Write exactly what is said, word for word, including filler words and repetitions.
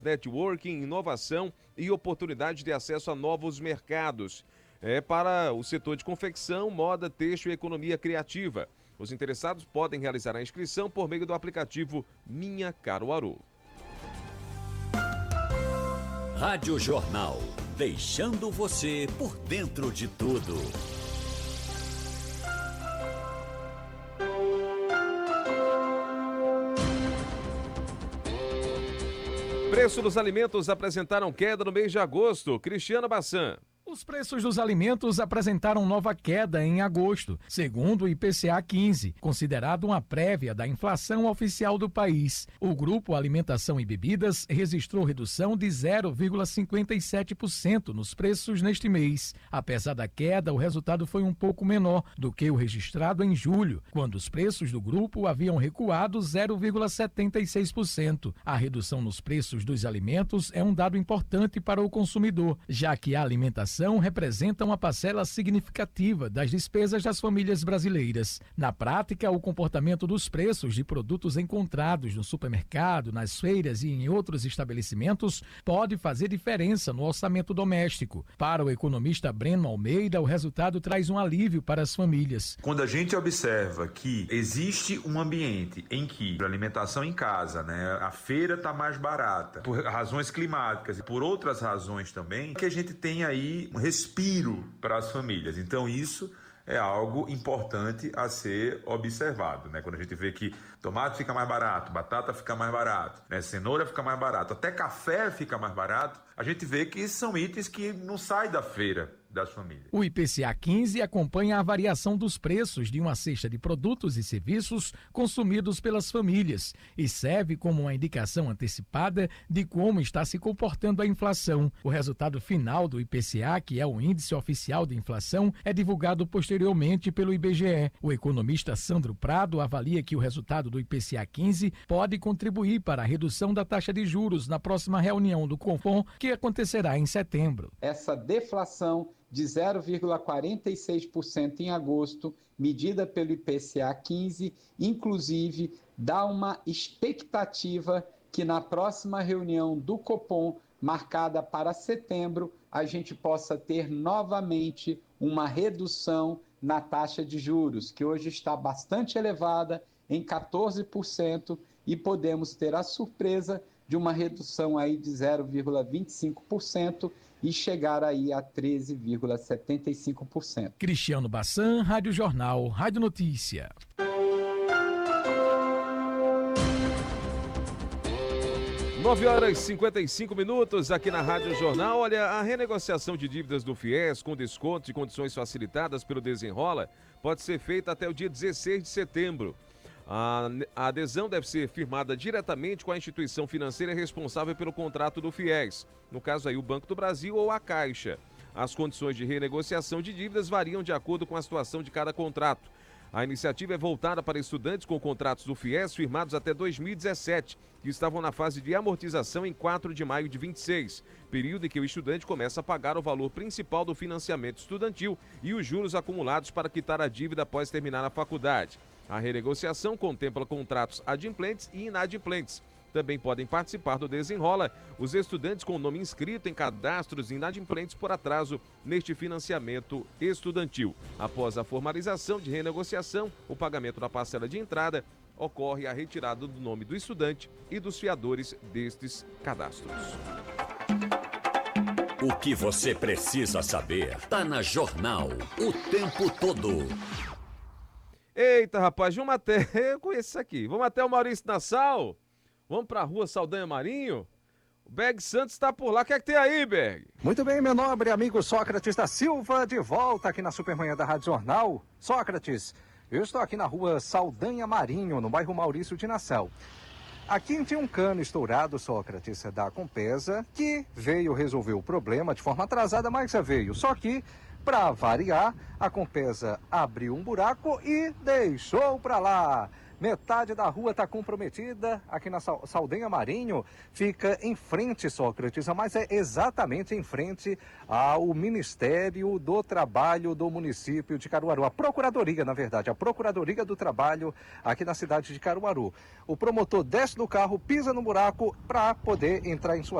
networking, inovação e oportunidade de acesso a novos mercados. É para o setor de confecção, moda, têxtil e economia criativa. Os interessados podem realizar a inscrição por meio do aplicativo Minha Caruaru. Rádio Jornal, deixando você por dentro de tudo. Preço dos alimentos apresentaram queda no mês de agosto. Cristiano Bassan. Os preços dos alimentos apresentaram nova queda em agosto, segundo o I P C A quinze, considerado uma prévia da inflação oficial do país. O grupo Alimentação e Bebidas registrou redução de zero vírgula cinquenta e sete por cento nos preços neste mês. Apesar da queda, o resultado foi um pouco menor do que o registrado em julho, quando os preços do grupo haviam recuado zero vírgula setenta e seis por cento. A redução nos preços dos alimentos é um dado importante para o consumidor, já que a alimentação representa uma parcela significativa das despesas das famílias brasileiras. Na prática, o comportamento dos preços de produtos encontrados no supermercado, nas feiras e em outros estabelecimentos pode fazer diferença no orçamento doméstico. Para o economista Breno Almeida, o resultado traz um alívio para as famílias. Quando a gente observa que existe um ambiente em que a alimentação em casa, né, a feira está mais barata, por razões climáticas e por outras razões também, que a gente tem aí um respiro para as famílias. Então isso é algo importante a ser observado, né? Quando a gente vê que tomate fica mais barato, batata fica mais barato, né? Cenoura fica mais barato, até café fica mais barato, a gente vê que são itens que não saem da feira das famílias. O I P C A quinze acompanha a variação dos preços de uma cesta de produtos e serviços consumidos pelas famílias e serve como uma indicação antecipada de como está se comportando a inflação. O resultado final do I P C A, que é o Índice Oficial de Inflação, é divulgado posteriormente pelo I B G E. O economista Sandro Prado avalia que o resultado do I P C A quinze pode contribuir para a redução da taxa de juros na próxima reunião do Copom, que acontecerá em setembro. Essa deflação de zero vírgula quarenta e seis por cento em agosto, medida pelo I P C A quinze, inclusive dá uma expectativa que na próxima reunião do Copom, marcada para setembro, a gente possa ter novamente uma redução na taxa de juros, que hoje está bastante elevada, em quatorze por cento, e podemos ter a surpresa de uma redução aí de zero vírgula vinte e cinco por cento e chegar aí a treze vírgula setenta e cinco por cento. Cristiano Bassan, Rádio Jornal, Rádio Notícia. nove horas e cinquenta e cinco minutos aqui na Rádio Jornal. Olha, a renegociação de dívidas do FIES com descontos e condições facilitadas pelo Desenrola pode ser feita até o dia dezesseis de setembro. A adesão deve ser firmada diretamente com a instituição financeira responsável pelo contrato do FIES, no caso aí o Banco do Brasil ou a Caixa. As condições de renegociação de dívidas variam de acordo com a situação de cada contrato. A iniciativa é voltada para estudantes com contratos do FIES firmados até dois mil e dezessete, que estavam na fase de amortização em quatro de maio de vinte e seis, período em que o estudante começa a pagar o valor principal do financiamento estudantil e os juros acumulados para quitar a dívida após terminar a faculdade. A renegociação contempla contratos adimplentes e inadimplentes. Também podem participar do Desenrola os estudantes com nome inscrito em cadastros inadimplentes por atraso neste financiamento estudantil. Após a formalização de renegociação, o pagamento da parcela de entrada ocorre a retirada do nome do estudante e dos fiadores destes cadastros. O que você precisa saber está na Jornal o tempo todo. Eita, rapaz, vamos até... Eu conheço isso aqui. Vamos até o Maurício Nassau? Vamos pra rua Saldanha Marinho? O Berg Santos está por lá. O que é que tem aí, Berg? Muito bem, meu nobre amigo Sócrates da Silva, de volta aqui na Supermanhã da Rádio Jornal. Sócrates, eu estou aqui na rua Saldanha Marinho, no bairro Maurício de Nassau. Aqui tinha um cano estourado, Sócrates, da Compesa, que veio resolver o problema de forma atrasada, mas já veio. Só que, para variar, a Compesa abriu um buraco e deixou para lá. Metade da rua está comprometida. Aqui na Saldanha Marinho fica em frente, Sócrates, mas é exatamente em frente ao Ministério do Trabalho do município de Caruaru. A Procuradoria, na verdade, a Procuradoria do Trabalho aqui na cidade de Caruaru. O promotor desce do carro, pisa no buraco para poder entrar em sua